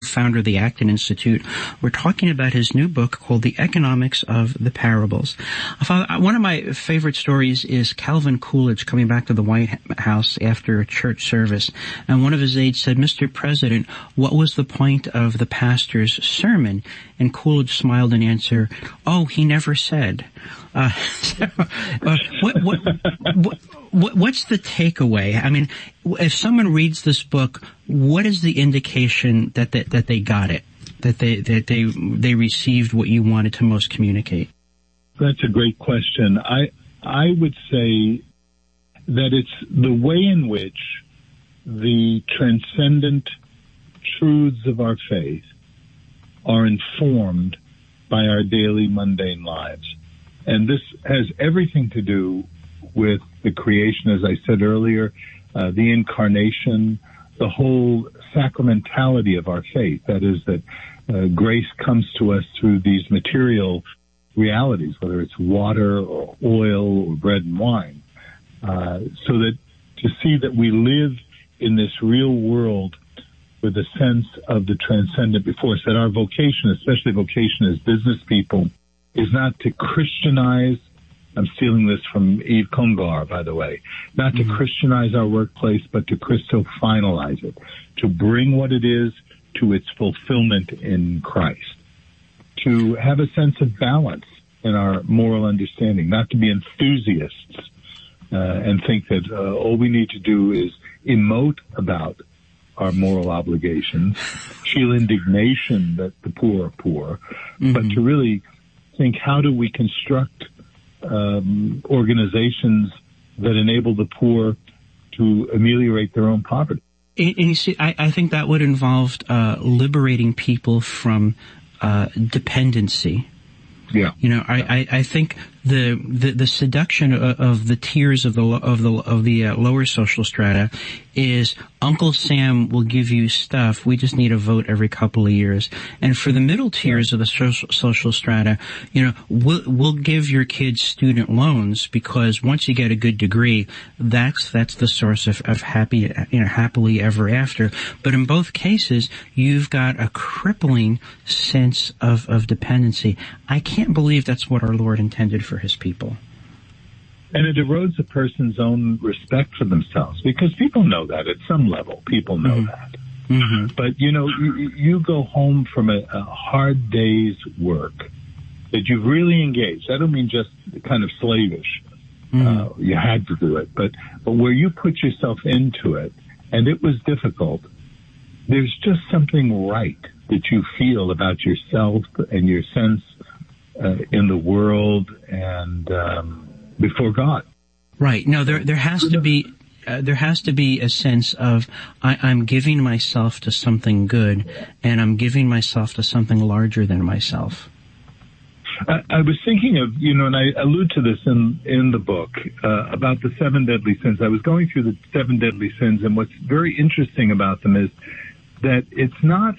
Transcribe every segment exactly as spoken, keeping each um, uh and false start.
founder of the Acton Institute. We're talking about his new book called The Economics of the Parables. Father, one of my favorite stories is Calvin Coolidge coming back to the White House after a church service, and one of his aides said, "Mister President, what was the point of the pastor's sermon?" And Coolidge smiled and answered, "Oh, he never said." Uh, so, uh, what, what, what, what, what's the takeaway? I mean, if someone reads this book, what is the indication that they, that they got it, that they that they they received what you wanted to most communicate? That's a great question. I I would say that it's the way in which the transcendent truths of our faith are informed by our daily mundane lives. And this has everything to do with the creation, as I said earlier, uh, the incarnation, the whole sacramentality of our faith. That is that uh, grace comes to us through these material realities, whether it's water or oil or bread and wine. Uh, so that to see that we live in this real world with a sense of the transcendent before us, that our vocation, especially vocation as business people, is not to Christianize. I'm stealing this from Yves Congar, by the way. Not to mm-hmm. Christianize our workplace, but to Christo-finalize it, to bring what it is to its fulfillment in Christ, to have a sense of balance in our moral understanding, not to be enthusiasts uh, and think that uh, all we need to do is emote about our moral obligations, feel indignation that the poor are poor, mm-hmm. but to really think, how do we construct um, organizations that enable the poor to ameliorate their own poverty? And, and you see, I, I think that would involve uh, liberating people from uh, dependency. Yeah, you know, I, I, I think the, the the seduction of, of the tiers of the of the of the uh, lower social strata is Uncle Sam will give you stuff. We just need a vote every couple of years. And for the middle tiers of the social, social strata, you know, we'll we'll give your kids student loans because once you get a good degree, that's that's the source of, of happy you know happily ever after. But in both cases, you've got a crippling sense of of dependency. I can't believe that's what our Lord intended for his people. And it erodes a person's own respect for themselves, because people know that at some level. People know mm-hmm. that. Mm-hmm. But, you know, you, you go home from a, a hard day's work that you've really engaged. I don't mean just kind of slavish. Mm-hmm. Uh, you had to do it. But, but where you put yourself into it, and it was difficult, there's just something right that you feel about yourself and your sense uh, in the world and um, before God. Right. No, there there has to be uh, there has to be a sense of I, I'm giving myself to something good, and I'm giving myself to something larger than myself. I, I was thinking of, you know, and I allude to this in in the book uh, about the seven deadly sins. I was going through the seven deadly sins, and what's very interesting about them is that it's not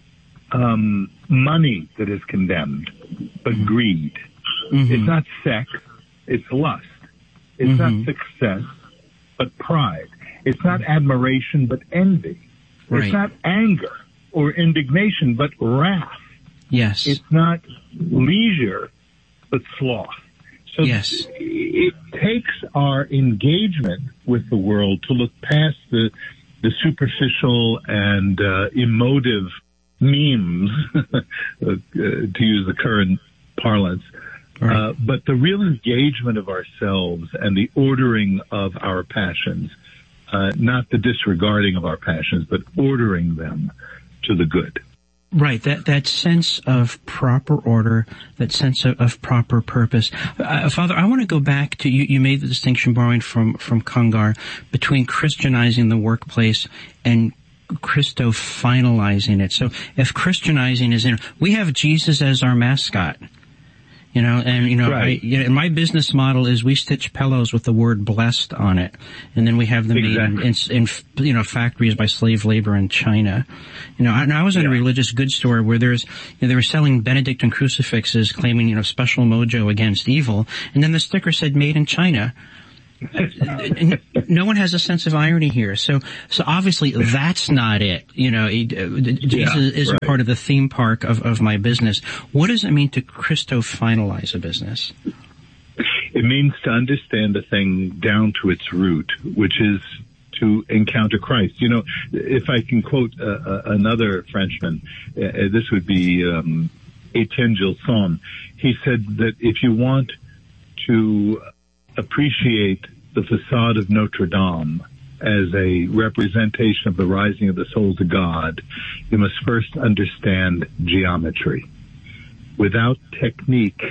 um, money that is condemned, but mm-hmm. greed. Mm-hmm. It's not sex, it's lust. It's mm-hmm. not success, but pride. It's not admiration, but envy. Right. It's not anger or indignation, but wrath. Yes. It's not leisure, but sloth. So yes. it takes our engagement with the world to look past the the superficial and uh, emotive memes, uh, to use the current parlance, right. uh, but the real engagement of ourselves and the ordering of our passions, uh, not the disregarding of our passions, but ordering them to the good. Right, that that sense of proper order, that sense of, of proper purpose. Uh, Father, I want to go back to, you, you made the distinction, borrowing from, from Congar, between Christianizing the workplace and Christo-finalizing it. So if Christianizing is in, we have Jesus as our mascot. You know, and, you know, right. I, you know, my business model is we stitch pillows with the word blessed on it. And then we have them exactly. made in, in, in, you know, factories by slave labor in China. You know, I, I was in yeah. a religious goods store where there's, you know, they were selling Benedictine crucifixes claiming, you know, special mojo against evil. And then the sticker said made in China. no one has a sense of irony here. So, so obviously that's not it. You know, Jesus yeah, isn't right. part of the theme park of, of my business. What does it mean to Christo-finalize a business? It means to understand a thing down to its root, which is to encounter Christ. You know, if I can quote uh, uh, another Frenchman, uh, this would be um, Etienne Gilson. He said that if you want to appreciate the facade of Notre Dame as a representation of the rising of the soul to God, you must first understand geometry. Without technique,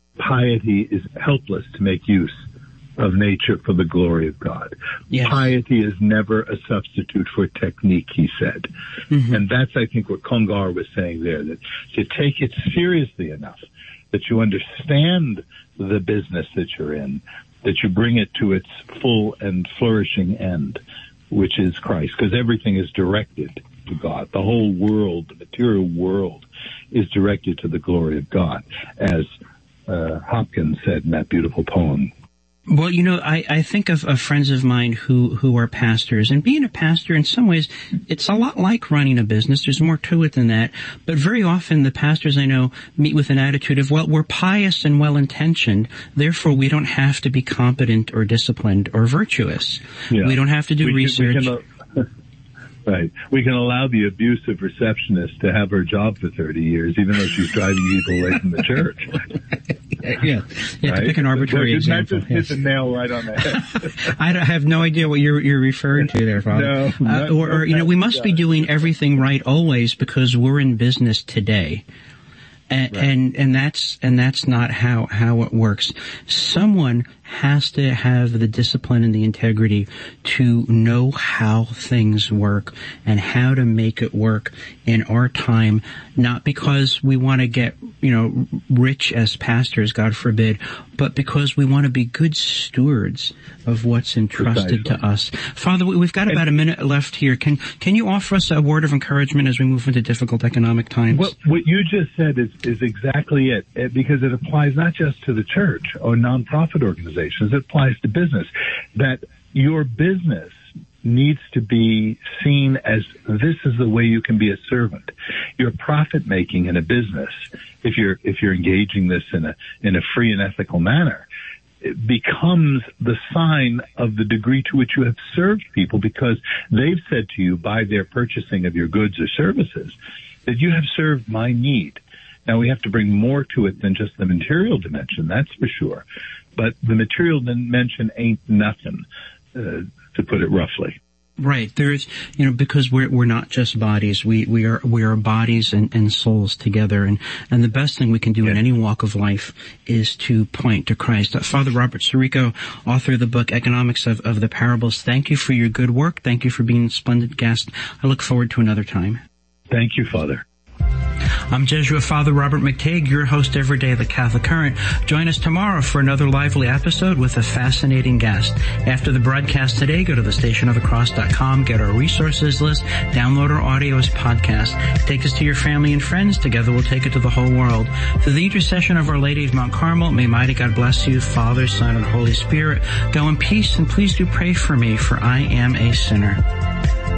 piety is helpless to make use of nature for the glory of God. Yes. Piety is never a substitute for technique, he said. Mm-hmm. And that's, I think, what Congar was saying there, that to take it seriously enough, that you understand the business that you're in, that you bring it to its full and flourishing end, which is Christ, because everything is directed to God. The whole world, the material world, is directed to the glory of God, as uh, Hopkins said in that beautiful poem. Well, you know, I, I think of, of friends of mine who, who are pastors, and being a pastor in some ways, it's a lot like running a business. There's more to it than that. But very often the pastors I know meet with an attitude of, well, we're pious and well-intentioned, therefore we don't have to be competent or disciplined or virtuous. Yeah. We don't have to do we research. Can, we can, right. We can allow the abusive receptionist to have her job for thirty years, even though she's driving people away from the church. Yeah, yeah. Right? To pick an arbitrary so example. That just hit the nail right on the head. I have no idea what you're you're referring to there, Father. No, uh, or, or you know, we must be doing everything right always because we're in business today. And, right. and, and that's, and that's not how, how it works. Someone has to have the discipline and the integrity to know how things work and how to make it work in our time, not because we want to get, you know, rich as pastors, God forbid, but because we want to be good stewards of what's entrusted Precisely. to us. Father, we've got about a minute left here. Can, can you offer us a word of encouragement as we move into difficult economic times? Well, what you just said is, is exactly it, it, because it applies not just to the church or nonprofit organizations, it applies to business, that your business needs to be seen as this is the way you can be a servant. Your profit making in a business, if you're, if you're engaging this in a, in a free and ethical manner, it becomes the sign of the degree to which you have served people, because they've said to you by their purchasing of your goods or services that you have served my need. Now, we have to bring more to it than just the material dimension, that's for sure. But the material dimension ain't nothing, uh, to put it roughly. Right. There's, you know, because we're, we're not just bodies. We, we are, we are bodies and, and souls together. And, and the best thing we can do yes. in any walk of life is to point to Christ. Uh, Father Robert Sirico, author of the book Economics of, of the Parables, thank you for your good work. Thank you for being a splendid guest. I look forward to another time. Thank you, Father. I'm Jesuit Father Robert McTague, your host every day of the Catholic Current. Join us tomorrow for another lively episode with a fascinating guest. After the broadcast today, go to the station of the cross dot com, get our resources list, download our audio as podcast. Take us to your family and friends. Together we'll take it to the whole world. Through the intercession of Our Lady of Mount Carmel, may mighty God bless you, Father, Son, and Holy Spirit. Go in peace, and please do pray for me, for I am a sinner.